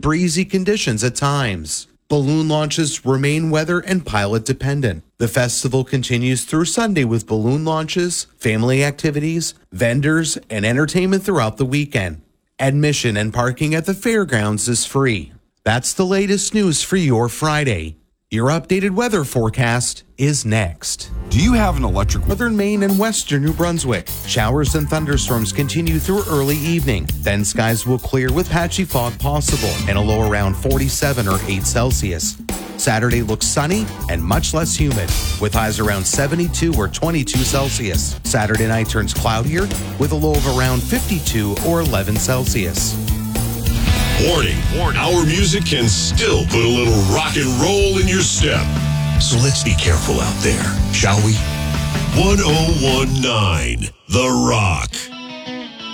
breezy conditions at times. Balloon launches remain weather and pilot dependent. The festival continues through Sunday with balloon launches, family activities, vendors, and entertainment throughout the weekend. Admission and parking at the fairgrounds is free. That's the latest news for your Friday. Your updated weather forecast is next. Do you have an electric? Northern Maine and western New Brunswick. Showers and thunderstorms continue through early evening. Then skies will clear with patchy fog possible and a low around 47 or 8 Celsius. Saturday looks sunny and much less humid with highs around 72 or 22 Celsius. Saturday night turns cloudier with a low of around 52 or 11 Celsius. Warning, our music can still put a little rock and roll in your step. So let's be careful out there, shall we? 1019 The Rock.